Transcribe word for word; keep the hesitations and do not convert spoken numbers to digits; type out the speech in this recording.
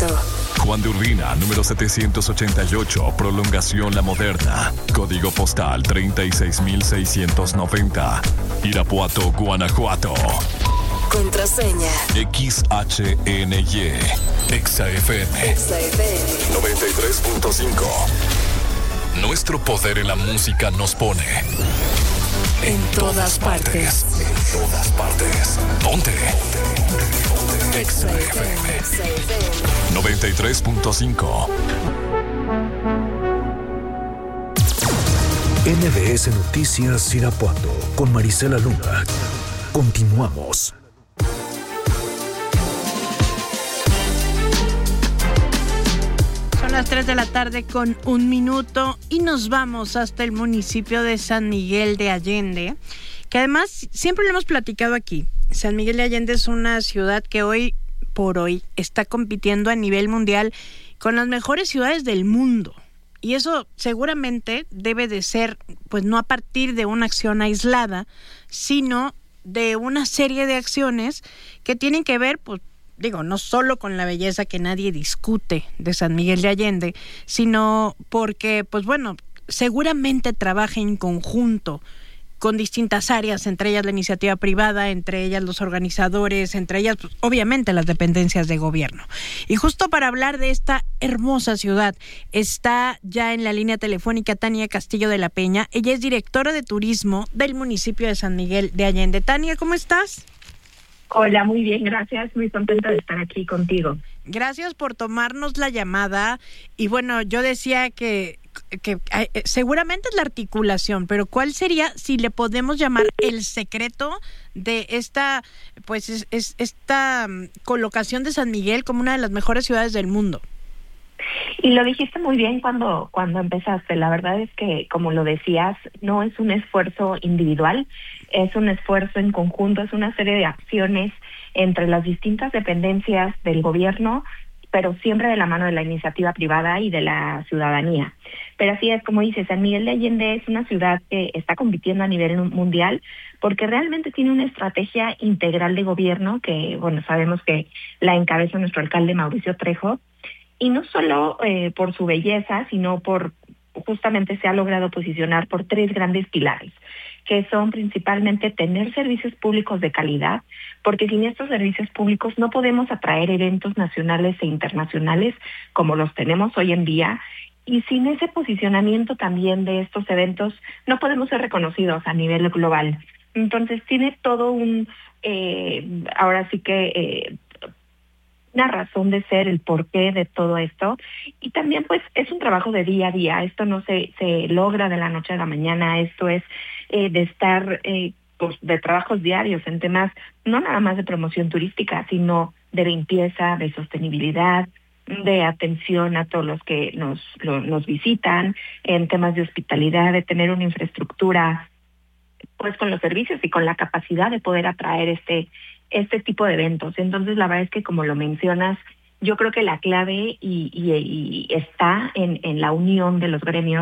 Irapuato. Juan de Urbina, número setecientos ochenta y ocho, Prolongación La Moderna. Código postal treinta y seis mil seiscientos noventa. Irapuato, Guanajuato. Contraseña. X H N Y. Exa F M. Exa F M. noventa y tres punto cinco. Nuestro poder en la música nos pone En todas partes. En todas partes. Ponte. Exa F M. Exa F M. noventa y tres punto cinco. N B S Noticias Irapuato con Marisela Luna. Continuamos. Son las tres de la tarde con un minuto y nos vamos hasta el municipio de San Miguel de Allende, que además siempre lo hemos platicado aquí. San Miguel de Allende es una ciudad que hoy por hoy está compitiendo a nivel mundial con las mejores ciudades del mundo. Y eso seguramente debe de ser, pues no a partir de una acción aislada, sino de una serie de acciones que tienen que ver, pues, digo, no solo con la belleza que nadie discute de San Miguel de Allende, sino porque, pues bueno, seguramente trabaja en conjunto con distintas áreas, entre ellas la iniciativa privada, entre ellas los organizadores, entre ellas, pues, obviamente, las dependencias de gobierno. Y justo para hablar de esta hermosa ciudad, está ya en la línea telefónica Tania Castillo de la Peña. Ella es directora de turismo del municipio de San Miguel de Allende. Tania, ¿cómo estás? Hola, muy bien, gracias. Muy contenta de estar aquí contigo. Gracias por tomarnos la llamada. Y bueno, yo decía que, que eh, seguramente es la articulación, pero ¿cuál sería, si le podemos llamar, el secreto de esta, pues, es, es, esta um, colocación de San Miguel como una de las mejores ciudades del mundo? Y lo dijiste muy bien cuando, cuando empezaste. La verdad es que, como lo decías, no es un esfuerzo individual, es un esfuerzo en conjunto, es una serie de acciones entre las distintas dependencias del gobierno, pero siempre de la mano de la iniciativa privada y de la ciudadanía. Pero así es, como dices, San Miguel de Allende es una ciudad que está compitiendo a nivel mundial porque realmente tiene una estrategia integral de gobierno que, bueno, sabemos que la encabeza nuestro alcalde Mauricio Trejo. Y no solo eh, por su belleza, sino por, justamente se ha logrado posicionar por tres grandes pilares, que son principalmente tener servicios públicos de calidad, porque sin estos servicios públicos no podemos atraer eventos nacionales e internacionales como los tenemos hoy en día, y sin ese posicionamiento también de estos eventos no podemos ser reconocidos a nivel global. Entonces tiene todo un, eh, ahora sí que... Eh, una razón de ser, el porqué de todo esto, y también pues es un trabajo de día a día. Esto no se se logra de la noche a la mañana, esto es eh, de estar eh, pues, de trabajos diarios en temas no nada más de promoción turística, sino de limpieza, de sostenibilidad, de atención a todos los que nos lo, nos visitan, en temas de hospitalidad, de tener una infraestructura pues con los servicios y con la capacidad de poder atraer este este tipo de eventos. Entonces, la verdad es que, como lo mencionas, yo creo que la clave y, y, y está en, en la unión de los gremios